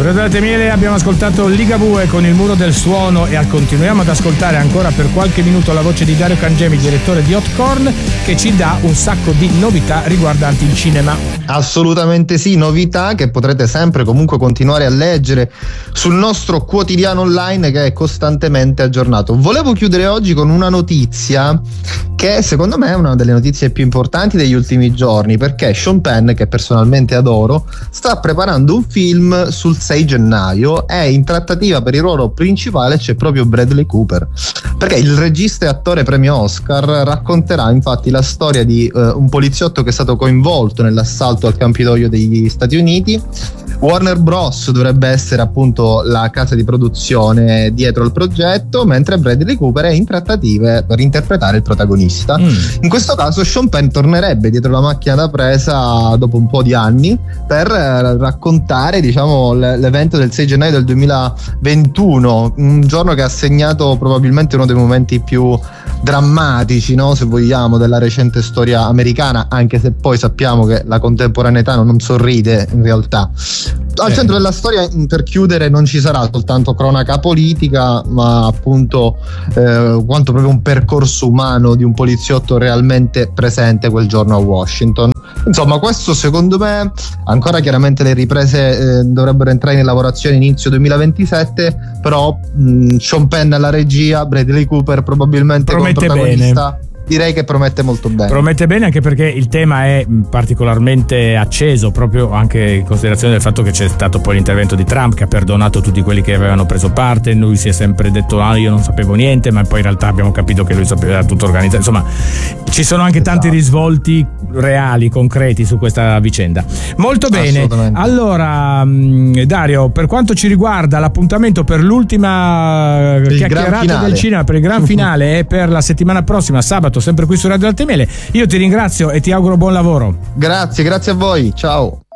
Radio Latte e Miele, abbiamo ascoltato Ligabue con Il muro del suono e continuiamo ad ascoltare ancora per qualche minuto la voce di Dario Cangemi, direttore di Hot Corn, che ci dà un sacco di novità riguardanti il cinema. Assolutamente sì, novità che potrete sempre comunque continuare a leggere sul nostro quotidiano online che è costantemente aggiornato. Volevo chiudere oggi con una notizia che secondo me è una delle notizie più importanti degli ultimi giorni, perché Sean Penn, che personalmente adoro, sta preparando un film sul 6 gennaio e in trattativa per il ruolo principale c'è proprio Bradley Cooper, perché il regista e attore premio Oscar racconterà infatti la storia di un poliziotto che è stato coinvolto nell'assalto al Campidoglio degli Stati Uniti. Warner Bros. Dovrebbe essere appunto la casa di produzione dietro il progetto, mentre Bradley Cooper è in trattative per interpretare il protagonista. In questo caso Sean Penn tornerebbe dietro la macchina da presa dopo un po' di anni per raccontare, diciamo, l'evento del 6 gennaio del 2021, un giorno che ha segnato probabilmente uno dei momenti più drammatici, no, se vogliamo, della recente storia americana, anche se poi sappiamo che la contemporaneità non sorride in realtà. Al centro della storia, per chiudere, non ci sarà soltanto cronaca politica, ma appunto quanto proprio un percorso umano di un poliziotto realmente presente quel giorno a Washington. Insomma, questo secondo me, ancora chiaramente le riprese dovrebbero entrare in lavorazione inizio 2027, però Sean Penn alla regia, Bradley Cooper probabilmente come protagonista. Bene. Direi che promette molto bene. Promette bene anche perché il tema è particolarmente acceso, proprio anche in considerazione del fatto che c'è stato poi l'intervento di Trump che ha perdonato tutti quelli che avevano preso parte. Lui si è sempre detto io non sapevo niente, ma poi in realtà abbiamo capito che lui sapeva tutto organizzato. Insomma, ci sono anche tanti risvolti reali, concreti su questa vicenda. Molto bene. Allora, Dario, per quanto ci riguarda, l'appuntamento per l'ultima chiacchierata del cinema, per il gran finale, è per la settimana prossima, sabato, sempre qui su Radio Latte e Miele. Io ti ringrazio e ti auguro buon lavoro. Grazie a voi, ciao.